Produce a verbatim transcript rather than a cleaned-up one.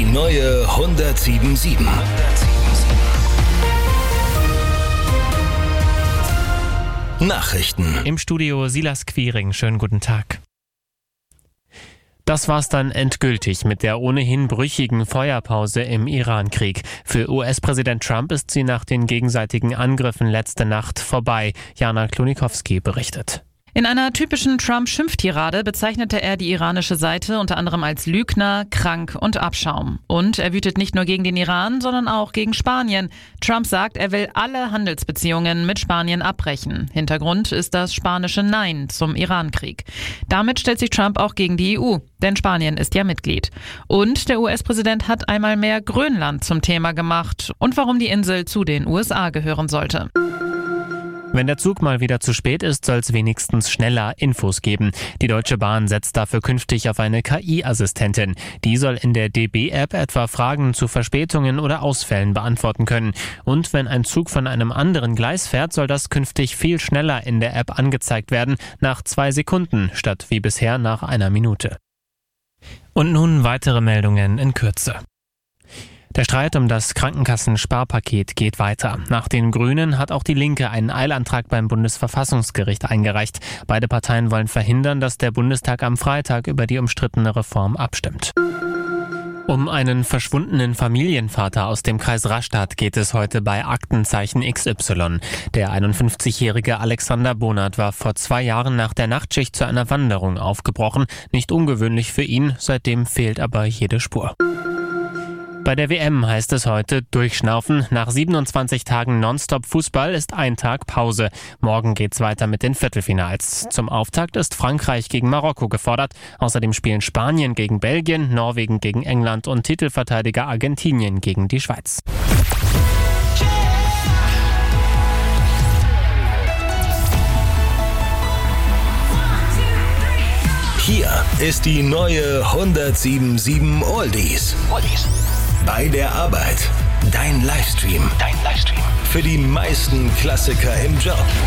neue hundertsieben Komma sieben. Nachrichten. Im Studio Silas Quiring. Schönen guten Tag. Das war's dann endgültig mit der ohnehin brüchigen Feuerpause im Iran-Krieg. Für U S-Präsident Trump ist sie nach den gegenseitigen Angriffen letzte Nacht vorbei. Jana Klonikowski berichtet. In einer typischen Trump-Schimpftirade bezeichnete er die iranische Seite unter anderem als Lügner, krank und Abschaum. Und er wütet nicht nur gegen den Iran, sondern auch gegen Spanien. Trump sagt, er will alle Handelsbeziehungen mit Spanien abbrechen. Hintergrund ist das spanische Nein zum Iran-Krieg. Damit stellt sich Trump auch gegen die E U, denn Spanien ist ja Mitglied. Und der U S-Präsident hat einmal mehr Grönland zum Thema gemacht und warum die Insel zu den U S A gehören sollte. Wenn der Zug mal wieder zu spät ist, soll es wenigstens schneller Infos geben. Die Deutsche Bahn setzt dafür künftig auf eine K I-Assistentin. Die soll in der D B-App etwa Fragen zu Verspätungen oder Ausfällen beantworten können. Und wenn ein Zug von einem anderen Gleis fährt, soll das künftig viel schneller in der App angezeigt werden, nach zwei Sekunden statt wie bisher nach einer Minute. Und nun weitere Meldungen in Kürze. Der Streit um das Krankenkassen-Sparpaket geht weiter. Nach den Grünen hat auch die Linke einen Eilantrag beim Bundesverfassungsgericht eingereicht. Beide Parteien wollen verhindern, dass der Bundestag am Freitag über die umstrittene Reform abstimmt. Um einen verschwundenen Familienvater aus dem Kreis Rastatt geht es heute bei Aktenzeichen X Y. Der einundfünfzigjährige Alexander Bonert war vor zwei Jahren nach der Nachtschicht zu einer Wanderung aufgebrochen. Nicht ungewöhnlich für ihn, seitdem fehlt aber jede Spur. Bei der W M heißt es heute durchschnaufen. Nach siebenundzwanzig Tagen Nonstop-Fußball ist ein Tag Pause. Morgen geht's weiter mit den Viertelfinals. Zum Auftakt ist Frankreich gegen Marokko gefordert. Außerdem spielen Spanien gegen Belgien, Norwegen gegen England und Titelverteidiger Argentinien gegen die Schweiz. Hier ist die neue hundertsieben Komma sieben Oldies. Oldies. Bei der Arbeit. Dein Livestream. Dein Livestream. Für die meisten Klassiker im Job.